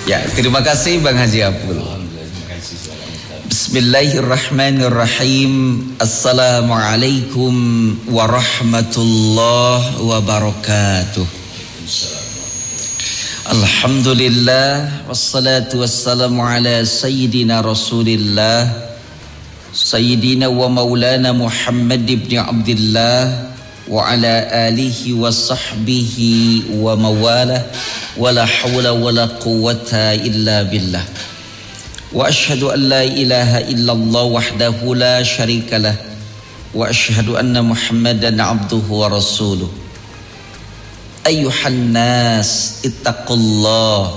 Ya, terima kasih Bang Haji Abdul. Bismillahirrahmanirrahim. Assalamualaikum warahmatullahi wabarakatuh. Alhamdulillah wassalatu wassalamu ala sayyidina Rasulillah sayyidina wa maulana Muhammad ibn Abdullah wa ala alihi wa sahbihi wa mawalah wa la hawla wa la quwwata illa billah. Wa ashhadu an la ilaha illallah wahdahu la syarikalah wa ashhadu anna Muhammadan abduhu wa rasuluh. Ayyuhan nas ittaqullah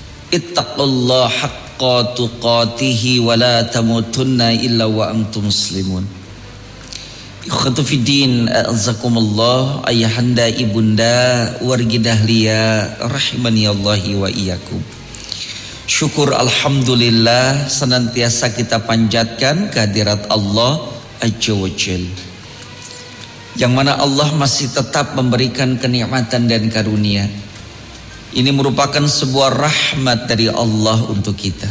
haqqa tuqatihi wa la tamutunna illa wa antum muslimun. Ikhwatu fiddin, azakumullah, ayahanda ibunda wargi dahlia rahimani Allahi wa iyyakum. Syukur alhamdulillah senantiasa kita panjatkan kehadirat Allah Azza wa Jalla, yang mana Allah masih tetap memberikan kenikmatan dan karunia. Ini merupakan sebuah rahmat dari Allah untuk kita.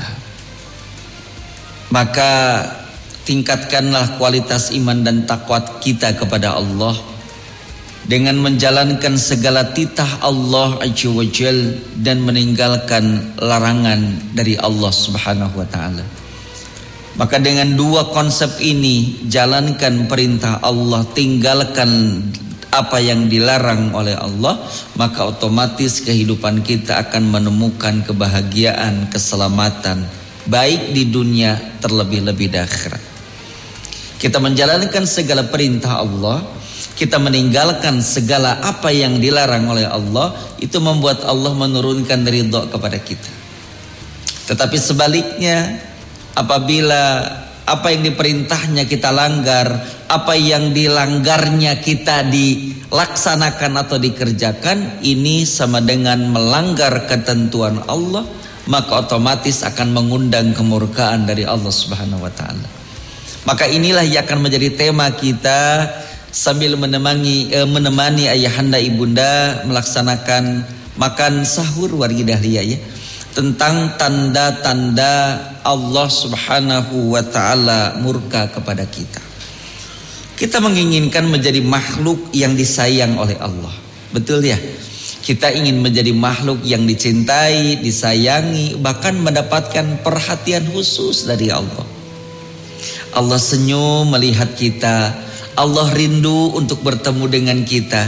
Maka tingkatkanlah kualitas iman dan takwa kita kepada Allah dengan menjalankan segala titah Allah Azza wa Jalla dan meninggalkan larangan dari Allah Subhanahu wa taala. Maka dengan dua konsep ini, jalankan perintah Allah, tinggalkan apa yang dilarang oleh Allah, maka otomatis kehidupan kita akan menemukan kebahagiaan, keselamatan, baik di dunia terlebih-lebih di akhirat. Kita menjalankan segala perintah Allah, kita meninggalkan segala apa yang dilarang oleh Allah, itu membuat Allah menurunkan ridha kepada kita. Tetapi sebaliknya, apabila apa yang diperintahnya kita langgar, apa yang dilanggarnya kita dilaksanakan atau dikerjakan, ini sama dengan melanggar ketentuan Allah, maka otomatis akan mengundang kemurkaan dari Allah Subhanahu wa taala. Maka inilah yang akan menjadi tema kita sambil menemani ayahanda ibunda melaksanakan makan sahur wargi dahlia ya, tentang tanda-tanda Allah Subhanahu wa taala murka kepada kita. Kita menginginkan menjadi makhluk yang disayang oleh Allah. Betul ya? Kita ingin menjadi makhluk yang dicintai, disayangi, bahkan mendapatkan perhatian khusus dari Allah. Allah senyum melihat kita, Allah rindu untuk bertemu dengan kita,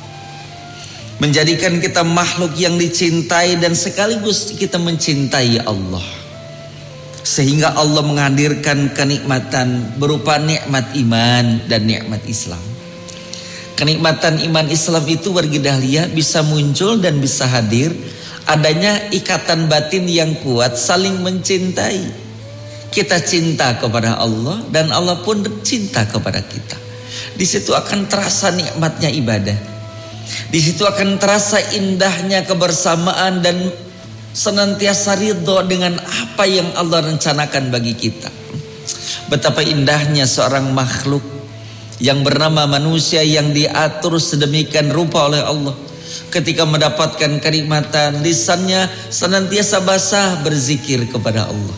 menjadikan kita makhluk yang dicintai dan sekaligus kita mencintai Allah. Sehingga Allah menghadirkan kenikmatan berupa nikmat iman dan nikmat Islam. Kenikmatan iman Islam itu wargi dahlia bisa muncul dan bisa hadir adanya ikatan batin yang kuat, saling mencintai. Kita cinta kepada Allah dan Allah pun cinta kepada kita. Di situ akan terasa nikmatnya ibadah. Di situ akan terasa indahnya kebersamaan dan senantiasa ridho dengan apa yang Allah rencanakan bagi kita. Betapa indahnya seorang makhluk yang bernama manusia yang diatur sedemikian rupa oleh Allah. Ketika mendapatkan kenikmatan, lisannya senantiasa basah berzikir kepada Allah.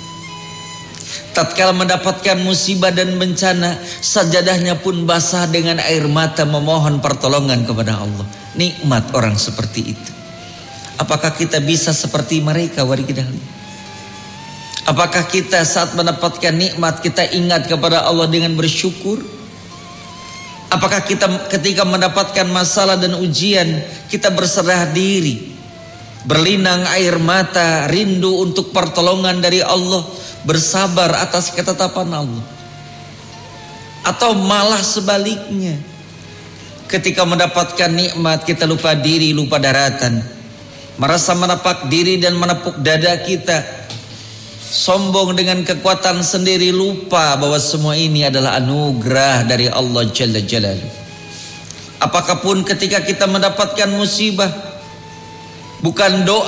Tatkala mendapatkan musibah dan bencana, sajadahnya pun basah dengan air mata memohon pertolongan kepada Allah. Nikmat orang seperti itu. Apakah kita bisa seperti mereka wargi dahlia? Apakah kita saat mendapatkan nikmat kita ingat kepada Allah dengan bersyukur? Apakah kita ketika mendapatkan masalah dan ujian kita berserah diri, berlinang air mata, rindu untuk pertolongan dari Allah, bersabar atas ketetapan Allah? Atau malah sebaliknya, ketika mendapatkan nikmat kita lupa diri, lupa daratan, merasa menapak diri dan menepuk dada kita, sombong dengan kekuatan sendiri, lupa bahwa semua ini adalah anugerah dari Allah Jalla Jalaluhu. Apakah pun ketika kita mendapatkan musibah, bukan doa